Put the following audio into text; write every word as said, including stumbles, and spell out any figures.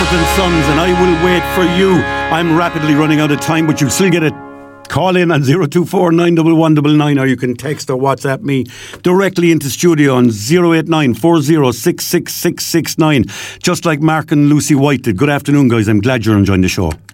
Mart and Sons, and I will wait for you. I'm rapidly running out of time, but you'll still get a call in on zero two four nine one one nine nine, or you can text or WhatsApp me directly into studio on zero eight nine four zero six six six six nine, just like Mark and Lucy White did. Good afternoon, guys. I'm glad you're enjoying the show.